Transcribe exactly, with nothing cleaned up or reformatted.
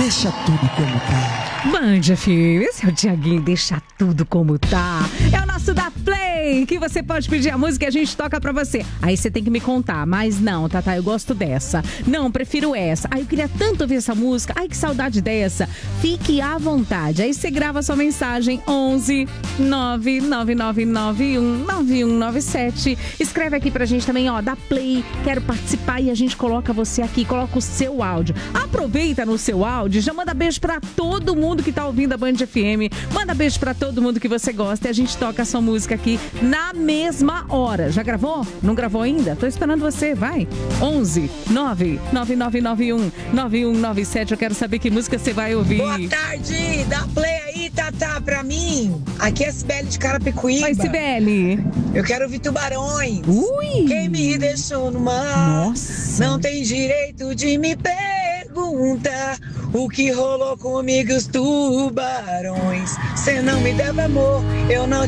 deixa tudo como tá. Band F M, esse é o Tiaguinho, deixa tudo como tá. É o nosso da Play, que você pode pedir a música e a gente toca pra você. Aí você tem que me contar, mas não, Tatá, eu gosto dessa. Não, prefiro essa. Ai, eu queria tanto ouvir essa música. Ai, que saudade dessa. Fique à vontade. Aí você grava sua mensagem onze nove nove nove nove um nove um nove sete. Escreve aqui pra gente também, ó, da Play. Quero participar e a gente coloca você aqui, coloca o seu áudio. Aproveita no seu áudio, já manda beijo pra todo mundo que tá ouvindo a Band F M. Manda beijo pra todo mundo que você gosta e a gente toca a sua música aqui na mesma hora. Já gravou? Não gravou ainda? Tô esperando você, vai. onze nove nove nove nove um nove um nove sete. Eu quero saber que música você vai ouvir. Boa tarde, dá play aí, Tatá, pra mim. Aqui é a Cibele de Carapicuíba. Oi, Cibele. Eu quero ouvir Tubarões. Ui. Quem me deixou no mar, nossa, não tem direito de me perguntar o que rolou comigo e os tubarões. Cê não me deve amor, eu não te